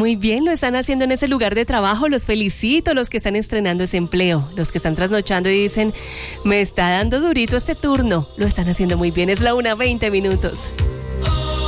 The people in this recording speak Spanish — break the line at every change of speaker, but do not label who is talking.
Muy bien, lo están haciendo en ese lugar de trabajo. Los felicito, los que están estrenando ese empleo, los que están trasnochando y dicen, me está dando durito este turno. Lo están haciendo muy bien, es la 1:20.